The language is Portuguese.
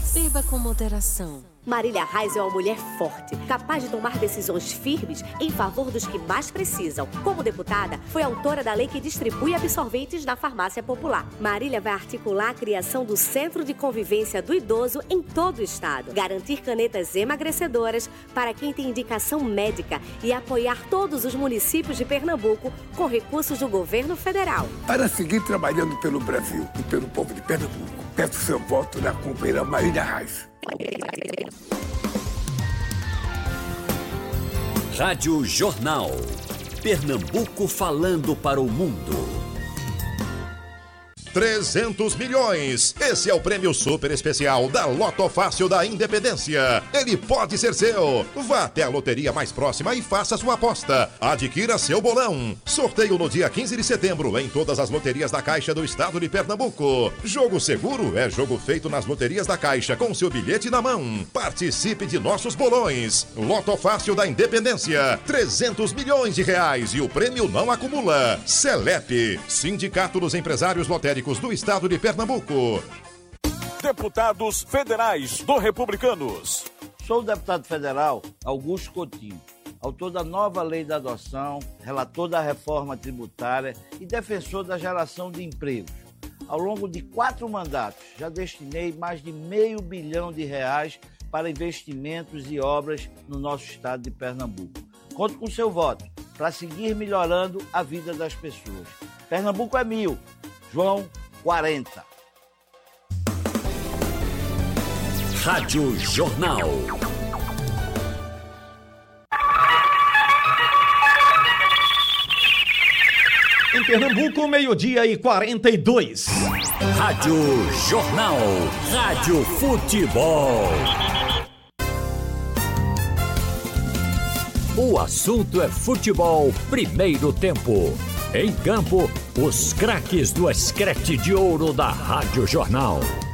Beba com moderação. Marília Reis é uma mulher forte, capaz de tomar decisões firmes em favor dos que mais precisam. Como deputada, foi autora da lei que distribui absorventes na farmácia popular. Marília vai articular a criação do Centro de Convivência do Idoso em todo o estado, garantir canetas emagrecedoras para quem tem indicação médica e apoiar todos os municípios de Pernambuco com recursos do governo federal. Para seguir trabalhando pelo Brasil e pelo povo de Pernambuco, peço seu voto na companheira Marília Reis. Rádio Jornal. Pernambuco falando para o mundo. 300 milhões. Esse é o prêmio super especial da Loto Fácil da Independência. Ele pode ser seu. Vá até a loteria mais próxima e faça sua aposta. Adquira seu bolão. Sorteio no dia 15 de setembro em todas as loterias da Caixa do estado de Pernambuco. Jogo seguro é jogo feito nas loterias da Caixa com seu bilhete na mão. Participe de nossos bolões. Loto Fácil da Independência. 300 milhões de reais e o prêmio não acumula. Celep, Sindicato dos Empresários Lotéricos do estado de Pernambuco. Deputados federais do Republicanos. Sou o deputado federal Augusto Coutinho, autor da nova lei da adoção, relator da reforma tributária e defensor da geração de empregos. Ao longo de 4 mandatos, já destinei mais de R$500 bilhão para investimentos e obras no nosso estado de Pernambuco. Conto com seu voto para seguir melhorando a vida das pessoas. Pernambuco é 1000. João 40. Rádio Jornal. Em Pernambuco, 12:42. Rádio Jornal. Rádio Futebol. O assunto é futebol, primeiro tempo. Em campo, os craques do escrete de ouro da Rádio Jornal.